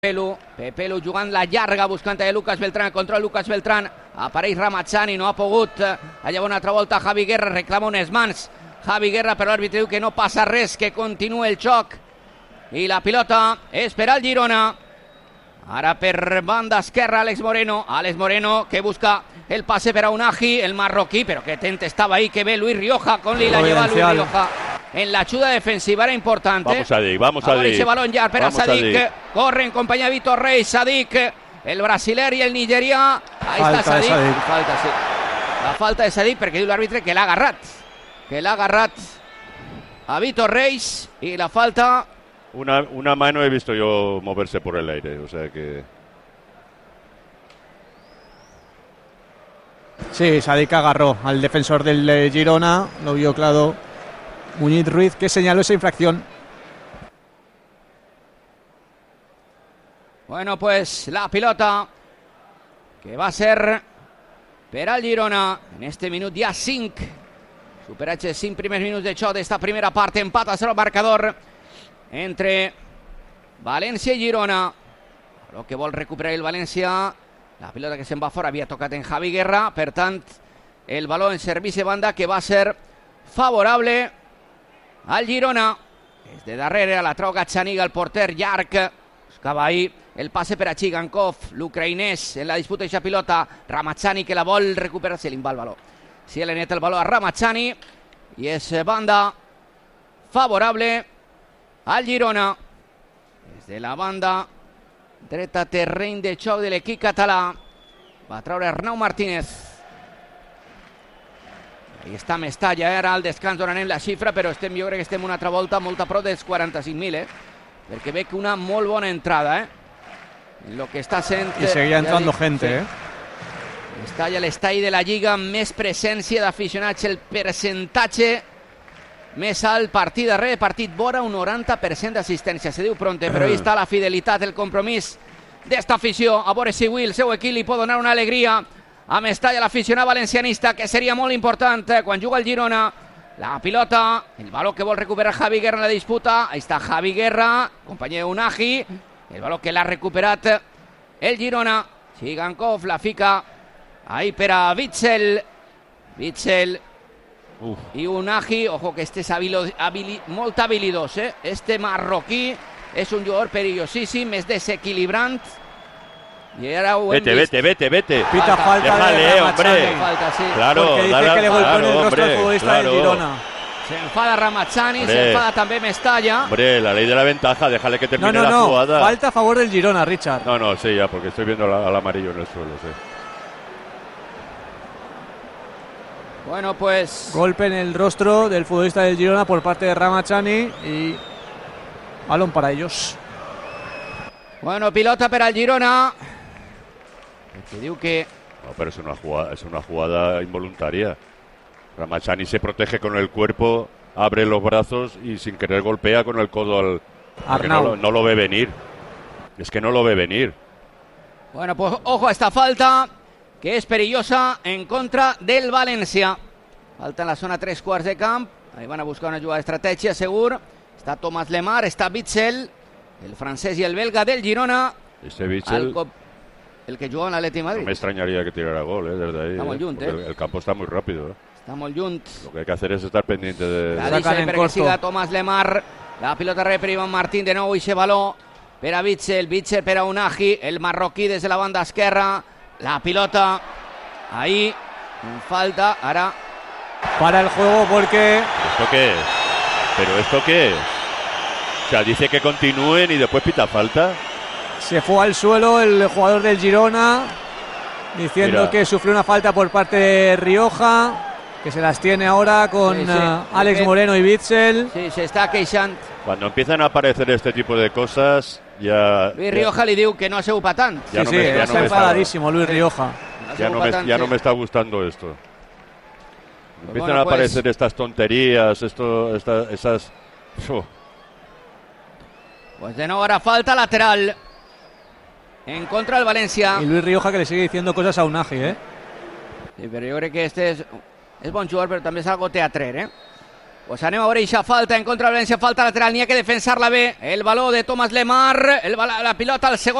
Pepelu jugant la llarga, buscant a Lucas Beltrán, control Lucas Beltrán, apareix Ramazani, no ha pogut, allà una altra volta Javi Guerra, reclama unes mans Javi Guerra, però l'àrbitre diu que no passa res, que continua el xoc, i la pilota és per al Girona. Ara per banda esquerra Alex Moreno que busca el pase per a Unagi, el marroquí, però que tent estava ahí, que ve Luis Rioja, con la lleva Luis Rioja en la ayuda defensiva, era importante. Vamos a Sadik. Ese balón ya para Sadik, corre en compañía de Vitor Reis, Sadik, el brasiler y el nigeria. Ahí falta está Sadik. Falta, sí. La falta de Sadik, perquè diu l'àrbitre que l'ha agarrat a Vitor Reis, y la falta. Una mano he visto yo moverse por el aire, o sea que... Sí, Sadik agarró al defensor del Girona, lo vio claro Muñiz Ruiz, que señaló esa infracción. Bueno, pues la pilota que va a ser per al Girona en este minut ja 5. Superats els 5 primers minuts de xoc d'esta primera part, empat a 0 marcador entre València i Girona. Lo que vol recuperar el València, la pilota que se'n va fora havia tocat en Javi Guerra, per tant el baló en servici de banda que va a ser favorable al Girona. Des de darrere la trau Gazzaniga, el porter llarg, buscava ahí el passe per a Chigankov, l'ucraïnès en la disputa d'aquesta pilota. Ramazani que la vol recuperar, se li va el baló, si le neta el baló a Ramazani, i és banda favorable al Girona. Des de la banda dreta, terreny de xoc de l'equip català, va treure Arnau Martínez. Ahí està Mestalla, ara al descans donarem la xifra, però jo crec que estem una altra volta molt a prop dels 45.000, perquè veig una molt bona entrada, en lo que està sent... I seguia entrando gente, sí. Mestalla, l'estall de la Lliga amb més presència d'aficionats, el percentatge més alt, partit darrere partit, vora un 90% d'assistència, se diu pronte, però ahí està la fidelitat, el compromís d'esta afició, a veure si avui el seu equip li pot donar una alegria a Mestalla, l'aficionat valencianista, que seria molt important quan juga el Girona. La pilota, el baló que vol recuperar Javi Guerra en la disputa, ahí està Javi Guerra, company d'Unagi, el baló que l'ha recuperat el Girona. Chigankov la fica ahí per a Witsel i Unagi, ojo que este és molt habilidós, este marroquí és un jugador perillosíssim, és desequilibrant. Y ahora vete. Pita falta. Déjale, hombre. Falta, sí. Claro, porque dice que le golpeó en el rostro al futbolista del Girona. Se enfada Ramazani, se enfada también Mestalla. Hombre, la ley de la ventaja, déjale que termine la jugada. Falta a favor del Girona, Richard. No, sí, ya, porque estoy viendo al amarillo en el suelo, sí. Bueno, pues... Golpe en el rostro del futbolista del Girona por parte de Ramazani y balón para ellos. Bueno, pilota per al Girona. Que diu que... No, pero es una jugada involuntaria. Ramazani se protege con el cuerpo, abre los brazos y sin querer golpea con el codo al... Arnau. No lo ve venir. Es que no lo ve venir. Bueno, pues ojo a esta falta, que es perillosa en contra del València. Falta en la zona 3 quarts de camp. Ahí van a buscar una jugada d'estratègia, segur. Està Thomas Lemar, està Witsel, el francés y el belga del Girona. Este Witsel... El que juga en l'Atlètic Madrid. No me extrañaría que tirara gol, desde ahí. Està molt junt, El campo está muy rápido, Està molt junt. Lo que hay que hacer es estar pendiente de... La deixa perquè siga Thomas Lemar. La pilota rep per Iván Martín, de nou ixe baló per a Witsel per a Unagi, el marroquí des de la banda esquerra. La pilota ahí, falta, ara... Para el juego porque... ¿Esto qué es? ¿Pero esto qué es? O sea, dice que continúen y después pita falta. Se fue al suelo el jugador del Girona diciendo que sufrió una falta por parte de Rioja, que se las tiene ahora con Alex Moreno y Witsel. Sí, se está queixant. Cuando empiezan a aparecer este tipo de cosas, ya... Luis Rioja li diu que no ha sigut patant. Está enfadadísimo Luis Rioja. Ya no me está gustando esto. Empiezan a aparecer estas tonterías, esas... Pues de nuevo ahora falta lateral en contra del Valencia. Y Luis Rioja que le sigue diciendo cosas a Unagi, Sí, pero yo creo que este es bon jugador, pero también es algo teatrer, Pues anem a veure eixa falta en contra de València, falta lateral, n'hi ha que defensar-la bé. El baló de Thomas Lemar, la pilota al segon